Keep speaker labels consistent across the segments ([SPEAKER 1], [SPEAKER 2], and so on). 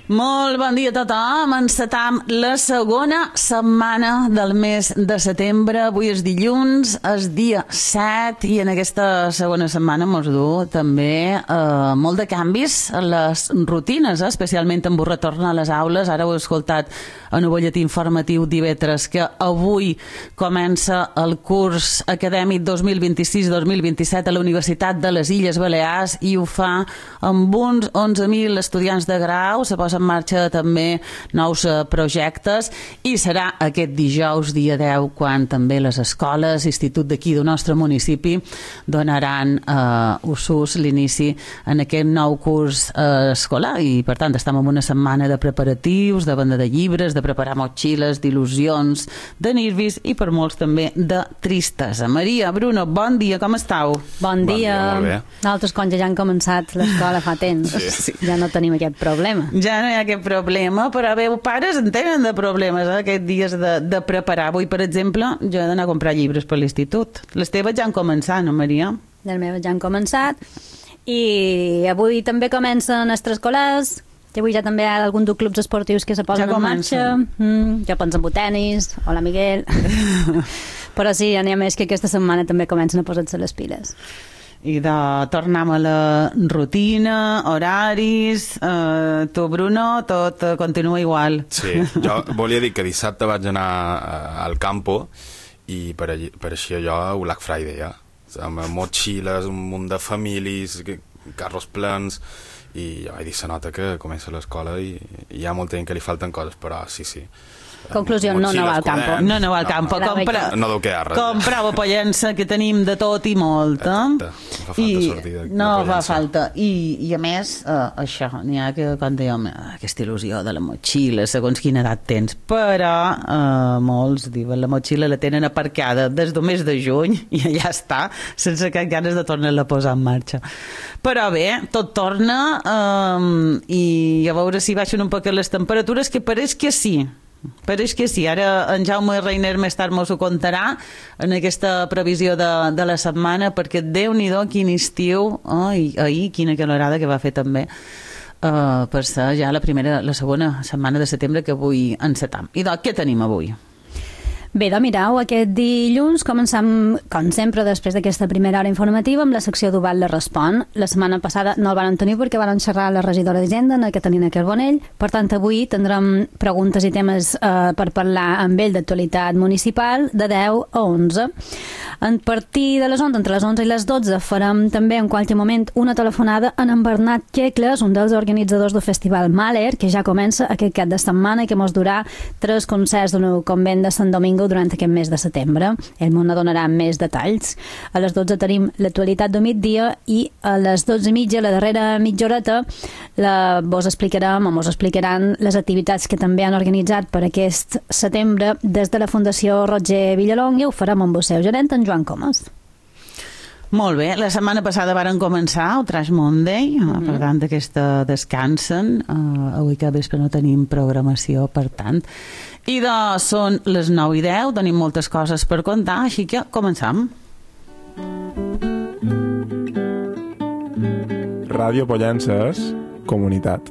[SPEAKER 1] Molt bon dia a tothom. Encetam la segona setmana del mes de setembre. Avui és dilluns, és dia 7 i en aquesta segona setmana mos du també molt de canvis a les rutines, especialment amb el retorn a les aules. Ara ho he escoltat en el butlletí informatiu d'IV3 que avui comença el curs acadèmic 2026-2027 a la Universitat de les Illes Balears i ho fa amb uns 11.000 estudiants de grau. Se posa en marxa també nous projectes i serà aquest dijous, dia 10, quan també les escoles, institut d'aquí del nostre municipi, donaran ús l'inici en aquest nou curs escolar i, per tant, estem en una setmana de preparatius, de venda de llibres, de preparar motxilles, d'il·lusions, de nervis i per molts també de tristesa. Maria, Bruno, bon dia, com estàu?
[SPEAKER 2] Bon dia.
[SPEAKER 3] Molt bé.
[SPEAKER 2] Nosaltres, quan ja han començat l'escola fa temps, ja no tenim aquest problema.
[SPEAKER 1] Ja no hi ha aquest problema, però bé, pares en tenen de problemes, aquests dies de preparar. Avui, per exemple, jo he d'anar a comprar llibres per l'institut. Les teves ja han començat, no, Maria?
[SPEAKER 2] Les meves ja han començat i avui també comencen extraescolars, que avui ja també hi ha algun dels clubs esportius que se posen en marxa. Jo penso en tenis, hola Miguel. Però sí, n'hi ha més que aquesta setmana també comencen a posar-se les piles.
[SPEAKER 1] I de tornar a la rutina, horaris, tu, Bruno, tot continua igual.
[SPEAKER 3] Sí, jo volia dir que dissabte vaig anar al campo i per així allò Black Friday, ja. Amb motxilles, un munt de famílies, carros plens, i jo vaig dir, se nota que comença l'escola i hi ha molta gent que li falten coses, però sí.
[SPEAKER 2] Conclusió, no va al campo.
[SPEAKER 1] No va al campo.
[SPEAKER 3] No deu quedar res.
[SPEAKER 1] Comprava pollença, que tenim de tot i molta.
[SPEAKER 3] Exacte. No fa falta sortir de
[SPEAKER 1] no
[SPEAKER 3] pollença.
[SPEAKER 1] fa falta. I a més, això, n'hi ha que, quan dèiem, aquesta il·lusió de la motxilla, segons quina edat tens, però molts diuen la motxilla la tenen aparcada des del mes de juny i allà està, sense cap ganes de tornar-la a posar en marxa. Però bé, tot torna i a veure si baixen un poc les temperatures, que pareix que sí. Ara en Jaume Reiner més tard mos ho contarà en aquesta previsió de la setmana, perquè Déu-n'hi-do quin estiu, ahir quina calorada que va fer també per ser ja la segona setmana de setembre que avui encetam. I què tenim avui?
[SPEAKER 2] Bé, doncs mireu, aquest dilluns començam, com sempre, després d'aquesta primera hora informativa, amb la secció d'Ubat la Respon. La setmana passada no el van tenir perquè van xerrar la regidora d'Hisenda, la Catalina Carbonell. Per tant, avui tindrem preguntes i temes per parlar amb ell d'actualitat municipal de 10 a 11. A partir de les 11, entre les 11 i les 12, farem també en qualsevol moment una telefonada amb en Bernat Quecles, un dels organitzadors del Festival Mahler, que ja comença aquest cap de setmana i que mos durà 3 concerts d'un convent de Sant Domingo durant aquest mes de setembre. Ell m'ho donarà més detalls. A les 12 tenim l'actualitat del migdia i a les 12:30, la darrera mitja horeta, mos explicaran les activitats que també han organitzat per aquest setembre des de la Fundació Roger Villalong i ho farem amb el seu gerent, en Joan Comas.
[SPEAKER 1] Molt bé, la setmana passada varen començar el Trash Monday, per tant aquesta descansen, avui que vespre no tenim programació, per tant, i són les 9:10, tenim moltes coses per contar, així que començam.
[SPEAKER 4] Ràdio Pollences, comunitat.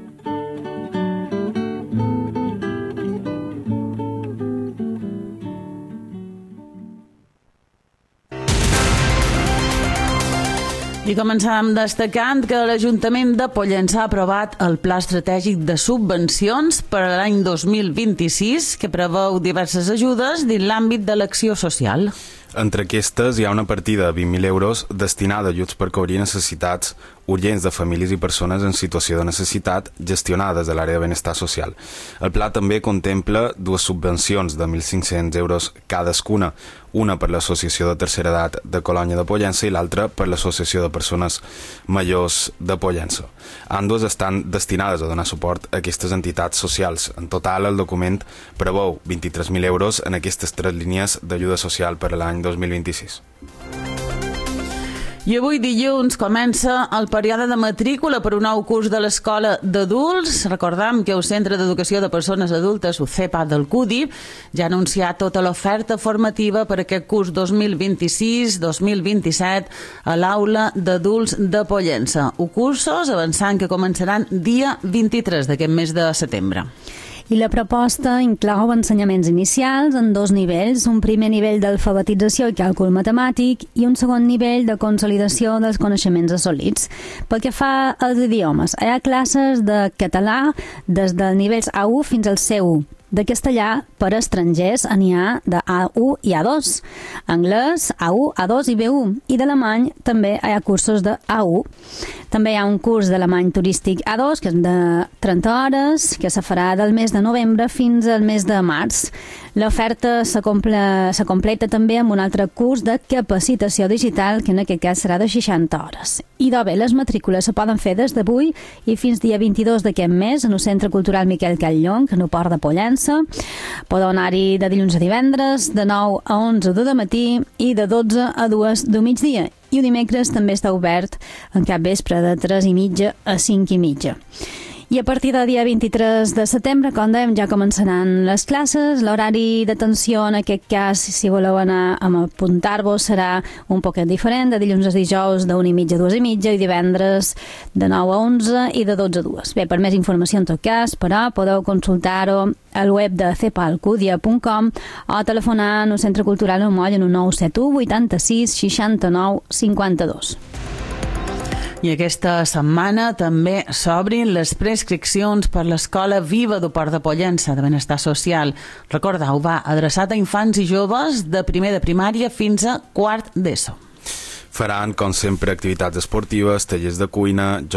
[SPEAKER 1] I començàvem destacant que l'Ajuntament de Pollença ha aprovat el Pla Estratègic de Subvencions per a l'any 2026, que preveu diverses ajudes dins l'àmbit de l'acció social.
[SPEAKER 3] Entre aquestes hi ha una partida de 20.000 euros destinada a ajuts per cobrir necessitats urgents de famílies i persones en situació de necessitat gestionades de l'àrea de benestar social. El pla també contempla 2 subvencions de 1.500 euros cadascuna, una per l'Associació de Tercera Edat de Colònia de Pollença i l'altra per l'Associació de Persones Majors de Pollença. Ambdues estan destinades a donar suport a aquestes entitats socials. En total, el document preveu 23.000 euros en aquestes 3 línies d'ajuda social per a l'any 2026.
[SPEAKER 1] I avui dilluns comença el període de matrícula per un nou curs de l'Escola d'Adults. Recordem que el Centre d'Educació de Persones Adultes, CEPA del CUDI, ja ha anunciat tota l'oferta formativa per aquest curs 2026-2027 a l'Aula d'Adults de Pollença. Cursos avançant que començaran dia 23 d'aquest mes de setembre.
[SPEAKER 2] I la proposta inclou ensenyaments inicials en 2 nivells, un primer nivell d'alfabetització i càlcul matemàtic i un segon nivell de consolidació dels coneixements assolits. Pel que fa als idiomes, hi ha classes de català des dels nivells A1 fins al C1. De castellà, per a estrangers, n'hi ha de A1 i A2. Anglès, A1, A2 i B1. I d'alemany també hi ha cursos de A1. També hi ha un curs d'alemany turístic A2, que és de 30 hores, que se farà del mes de novembre fins al mes de març. L'oferta se completa també amb un altre curs de capacitació digital, que en aquest cas serà de 60 hores. I bé, les matrícules se poden fer des d'avui i fins dia 22 d'aquest mes en el Centre Cultural Miquel Catllong, en el Port de Pollença. Podeu anar-hi de dilluns a divendres, de 9 a 11 de matí i de 12 a 2 de migdia. I el dimecres també està obert en cap vespre de 3:30 a 5:30. I a partir del dia 23 de setembre, com dèiem, ja començaran les classes. L'horari d'atenció, en aquest cas, si voleu anar a apuntar-vos, serà un poquet diferent, de dilluns a dijous de 1:30 a 2:30 i divendres de 9 a 11 i de 12 a 2. Bé, per més informació en tot cas, però podeu consultar-ho al web de cepalcudia.com o telefonar al Centre Cultural El Moll en un 971 86 69 52.
[SPEAKER 1] I aquesta setmana també s'obrin les prescripcions per l'Escola Viva del Port de Pollença de Benestar Social. Recordeu, va adreçat a infants i joves de primer de primària fins a quart d'ESO.
[SPEAKER 3] Faran, com sempre, activitats esportives, tallers de cuina,